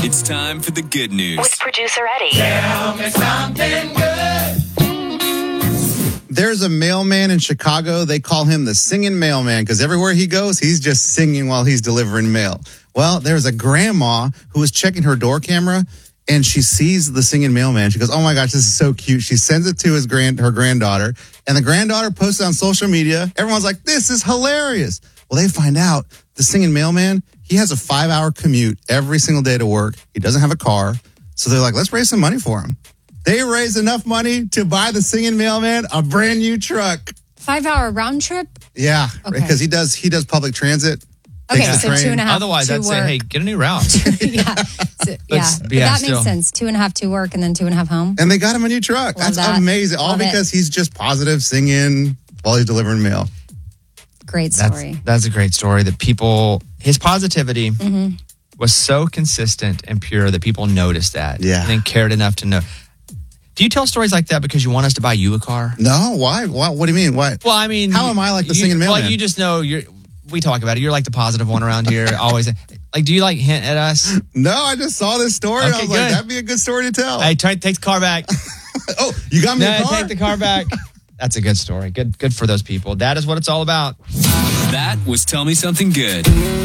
It's time for the good news. With producer Eddie. Tell me something good. There's a mailman in Chicago. They call him the singing mailman because everywhere he goes, he's just singing while he's delivering mail. Well, there's a grandma who was checking her door camera, and she sees the singing mailman. She goes, oh, my gosh, this is so cute. She sends it to her granddaughter, and the granddaughter posts it on social media. Everyone's like, this is hilarious. Well, they find out the singing mailman, he has a 5-hour commute every single day to work. He doesn't have a car. So they're like, let's raise some money for him. They raised enough money to buy the singing mailman a brand new truck. 5-hour round trip? Yeah, Okay. because he does public transit. Okay, takes the so train. 2.5 Otherwise, to I'd work. say, hey, get a new route. yeah, but that makes sense. 2.5 to work and then 2.5 home. And they got him a new truck. Love That's that. amazing. All Love because he's just positive singing while he's delivering mail. Great story. That's a great story. His positivity was so consistent and pure that people noticed that. Yeah. And cared enough to know. Do you tell stories like that because you want us to buy you a car? No, why? What do you mean? Why? Well, I mean, how am I like the singing mailman? Well, you just know we talk about it. You're like the positive one around here. Always. Like, do you like hint at us? No, I just saw this story and I Okay, was like, good. that'd be a good story to tell. Hey, take the car back. Oh, you got me a car? Take the car back. That's a good story. Good for those people. That is what it's all about. That was Tell Me Something Good.